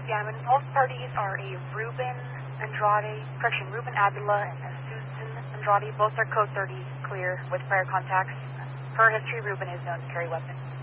examined. Both parties are a Ruben Avila and a Susan Andrade. Both are code 30 clear with prior contacts. Per history, Ruben is known to carry weapons.